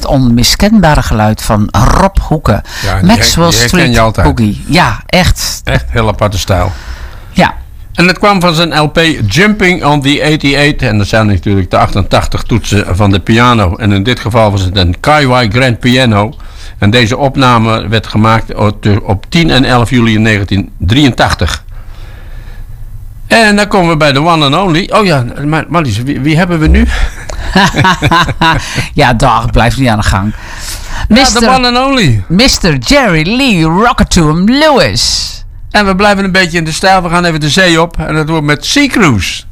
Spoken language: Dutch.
onmiskenbare geluid van Rob Hoeken. Ja, Maxwell die herken Street je altijd. Boogie. Ja, echt. Echt heel aparte stijl. Ja. En het kwam van zijn LP Jumping on the 88. En dat zijn natuurlijk de 88 toetsen van de piano. En in dit geval was het een Kaiwai Grand Piano. En deze opname werd gemaakt op 10 en 11 juli 1983. En dan komen we bij de one and only. Oh ja, Marlies, wie hebben we nu? Ja, dag, blijf niet aan de gang. Ja, de one and only. Mr. Jerry Lee Rocketoom Lewis. En we blijven een beetje in de stijl. We gaan even de zee op. En dat wordt met Sea Cruise.